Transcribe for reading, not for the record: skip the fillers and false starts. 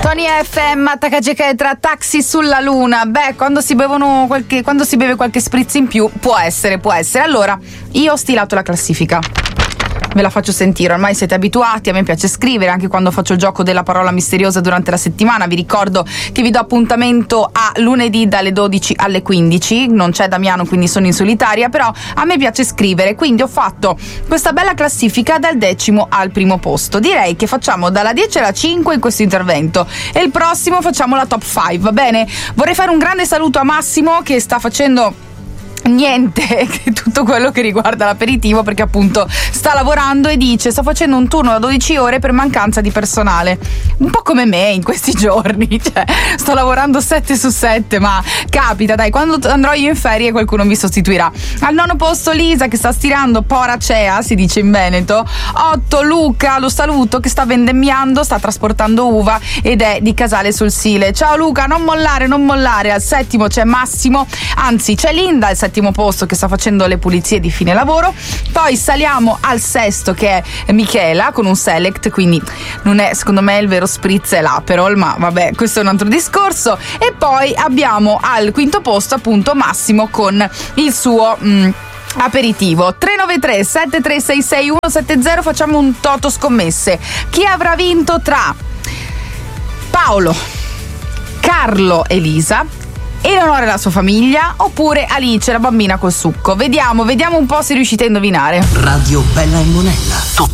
Tony FM, Attacca tra taxi sulla luna. Beh, quando si beve qualche spritz in più, può essere. Allora, io ho stilato la classifica. Ve la faccio sentire, ormai siete abituati, a me piace scrivere anche quando faccio il gioco della parola misteriosa durante la settimana. Vi ricordo che vi do appuntamento a lunedì dalle 12 alle 15, non c'è Damiano quindi sono in solitaria, però a me piace scrivere, quindi ho fatto questa bella classifica dal 10° al 1° posto. Direi che facciamo dalla 10 alla 5 in questo intervento e il prossimo facciamo la top 5, va bene? Vorrei fare un grande saluto a Massimo che sta facendo niente, tutto quello che riguarda l'aperitivo, perché appunto sta lavorando e dice sto facendo un turno da 12 ore per mancanza di personale, un po' come me in questi giorni, cioè sto lavorando 7 su 7, ma capita, dai, quando andrò io in ferie qualcuno mi sostituirà. Al 9° posto Lisa che sta stirando poracea, si dice in Veneto. 8 Luca, lo saluto, che sta vendemmiando, sta trasportando uva ed è di Casale sul Sile. Ciao Luca, non mollare. Al 7° c'è Massimo, anzi c'è Linda al 7° posto che sta facendo le pulizie di fine lavoro. Poi saliamo al 6° che è Michela con un select, quindi non è secondo me il vero spritz, è l'Aperol, ma vabbè, questo è un altro discorso. E poi abbiamo al 5° posto appunto Massimo con il suo aperitivo. 393 7366 170. Facciamo un toto scommesse. Chi avrà vinto tra Paolo, Carlo e Lisa, Eleonora e la sua famiglia, oppure Alice, la bambina col succo? Vediamo un po' se riuscite a indovinare. Radio Bella e Monella.